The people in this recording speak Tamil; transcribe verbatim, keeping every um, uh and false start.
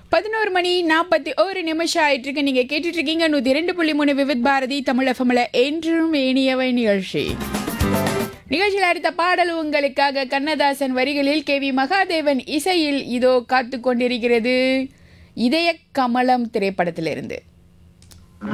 பதினோரு மணி நாற்பத்தி ஒரு நிமிஷம் ஆயிட்டு இருக்கு. நீங்க கேட்டுட்டு இருக்கீங்க நூத்தி ரெண்டு புள்ளி மூணு விவித் பாரதி தமிழ் எஃப்எம்ல என்றும் இனியவை நிகழ்ச்சி. நிகழ்ச்சியில் அடுத்த பாடல் உங்களுக்காக கண்ணதாசன் வரிகளில் கே வி மகாதேவன் இசையில் இதோ காத்து கொண்டிருக்கிறது. இதய கமலம் திரைப்படத்திலிருந்து.